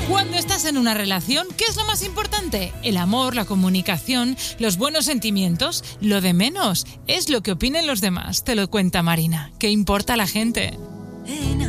Cuando estás en una relación, ¿qué es lo más importante? El amor, la comunicación, los buenos sentimientos. Lo de menos es lo que opinen los demás. Te lo cuenta Marina. ¿Qué importa a la gente?